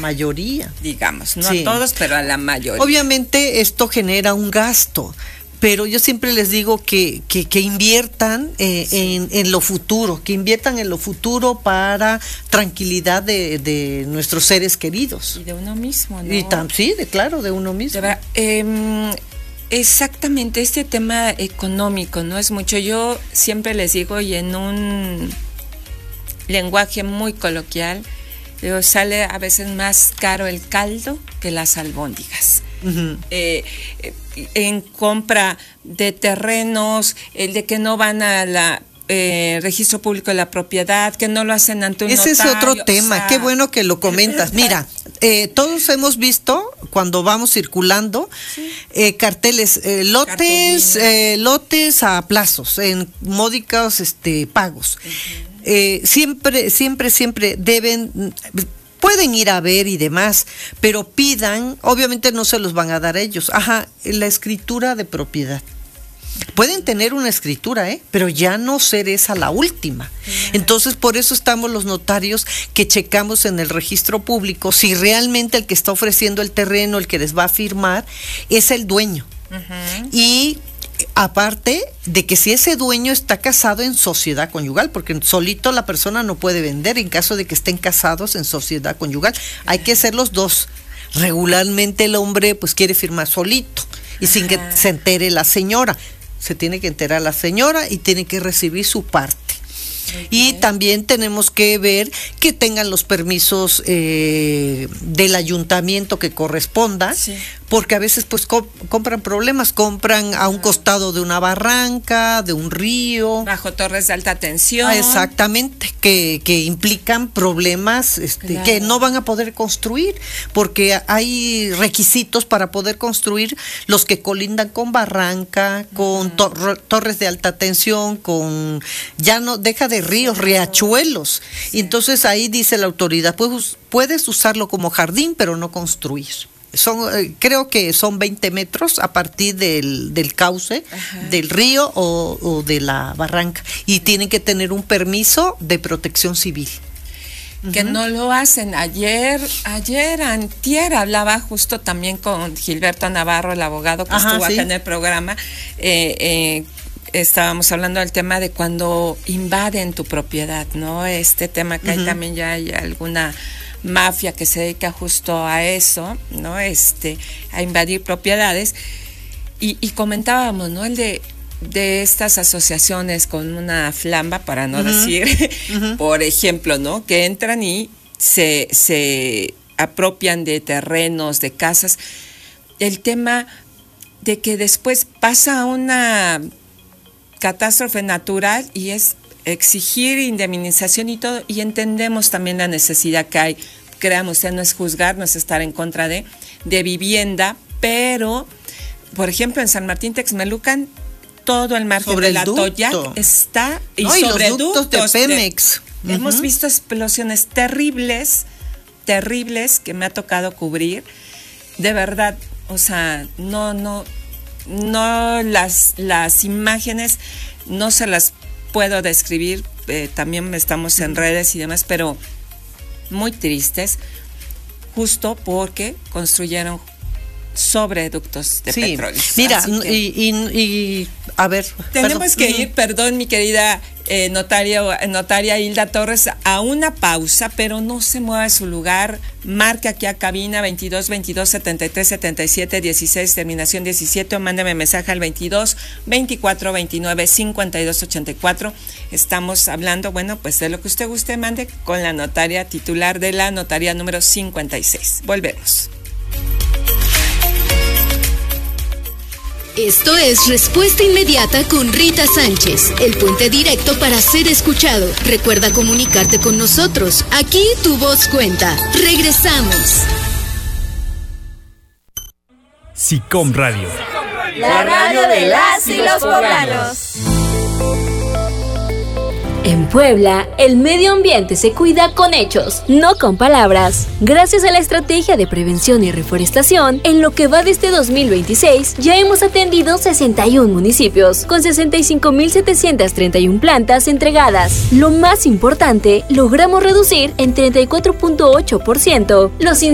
mayoría. Digamos, no Sí. a todos, pero a la mayoría. Obviamente esto genera un gasto, pero yo siempre les digo que inviertan en lo futuro, que inviertan en lo futuro para tranquilidad de nuestros seres queridos. Y de uno mismo, ¿no? Claro, de uno mismo. Exactamente, este tema económico no es mucho. Yo siempre les digo, y en un lenguaje muy coloquial, digo, sale a veces más caro el caldo que las albóndigas. Uh-huh. En compra de terrenos, el de que no van a la registro público de la propiedad, que no lo hacen ante un notario. Ese es otro tema, qué bueno que lo comentas. Mira, todos hemos visto cuando vamos circulando carteles, lotes a plazos, en módicos pagos. Uh-huh. Siempre deben... Pueden ir a ver y demás, pero pidan, obviamente no se los van a dar ellos. La escritura de propiedad. Pueden tener una escritura, pero ya no ser esa la última. Entonces, por eso estamos los notarios que checamos en el registro público si realmente el que está ofreciendo el terreno, el que les va a firmar, es el dueño. Uh-huh. Y aparte de que si ese dueño está casado en sociedad conyugal, porque solito la persona no puede vender en caso de que estén casados en sociedad conyugal. Hay que ser los dos. Regularmente el hombre pues quiere firmar solito y sin que se entere la señora. Se tiene que enterar la señora y tiene que recibir su parte. Y también tenemos que ver que tengan los permisos del ayuntamiento que corresponda, porque a veces pues compran problemas, compran a un costado de una barranca, de un río. Bajo torres de alta tensión. Exactamente, que implican problemas que no van a poder construir, porque hay requisitos para poder construir los que colindan con barranca, con torres de alta tensión, con ya no deja de ríos, riachuelos. Y entonces ahí dice la autoridad, pues puedes usarlo como jardín, pero no construir. Creo que son 20 metros a partir del cauce, del río o de la barranca. Y tienen que tener un permiso de protección civil. Que no lo hacen. Antier, hablaba justo también con Gilberto Navarro, el abogado que estuvo acá en el programa. Estábamos hablando del tema de cuando invaden tu propiedad, ¿no? Este tema que hay también ya hay alguna mafia que se dedica justo a eso, ¿no? A invadir propiedades. Y comentábamos, ¿no? El de estas asociaciones con una flamba, para no decir, por ejemplo, ¿no? Que entran y se apropian de terrenos, de casas. El tema de que después pasa una catástrofe natural y es exigir indemnización y todo, y entendemos también la necesidad que hay. Créame, no es juzgar, no es estar en contra de vivienda, pero, por ejemplo, en San Martín Texmelucan, todo el margen de la Toyac está, y sobre los ductos de Pemex. Hemos visto explosiones terribles que me ha tocado cubrir. De verdad, o sea, no las imágenes no se las puedo describir, también estamos en redes y demás, pero muy tristes, justo porque construyeron sobreductos de petróleo. Mira, y a ver, tenemos que ir, perdón, mi querida notaria Hilda Torres, a una pausa, pero no se mueva de su lugar. Marque aquí a cabina 22 22 73 77 16, terminación 17, o mándeme mensaje al 22 24 29 52 84. Estamos hablando, bueno, pues de lo que usted guste, mande con la notaria titular de la notaría número 56. Volvemos. Esto es Respuesta Inmediata con Rita Sánchez, el puente directo para ser escuchado. Recuerda comunicarte con nosotros. Aquí tu voz cuenta. Regresamos. SICOM Radio. La radio de las y los poblanos. En Puebla, el medio ambiente se cuida con hechos, no con palabras. Gracias a la estrategia de prevención y reforestación, en lo que va de este 2026, ya hemos atendido 61 municipios, con 65.731 plantas entregadas. Lo más importante, logramos reducir en 34.8% los